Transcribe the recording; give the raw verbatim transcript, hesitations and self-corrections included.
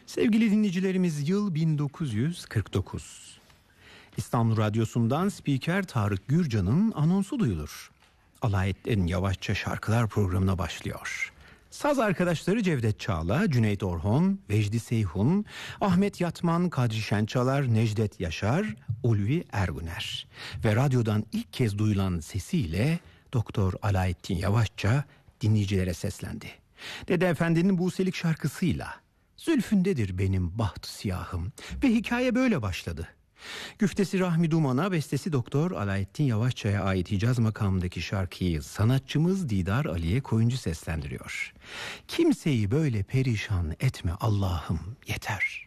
Sevgili dinleyicilerimiz, yıl bin dokuz yüz kırk dokuz. İstanbul Radyosu'ndan spiker Tarık Gürcan'ın anonsu duyulur. Alayetlerin Yavaşça Şarkılar programına başlıyor. Saz arkadaşları Cevdet Çağla, Cüneyt Orhon, Vecdi Seyhun, Ahmet Yatman, Kadri Şençalar, Necdet Yaşar, Ulvi Erguner. Ve radyodan ilk kez duyulan sesiyle Doktor Alayettin Yavaşça dinleyicilere seslendi. Dede Efendi'nin Buselik şarkısıyla "Zülfündedir benim baht siyahım" ve hikaye böyle başladı. Güftesi Rahmi Duman'a, bestesi Doktor Alayettin Yavaşça'ya ait Hicaz makamındaki şarkıyı sanatçımız Didar Aliye Koyuncu seslendiriyor. Kimseyi böyle perişan etme Allah'ım yeter.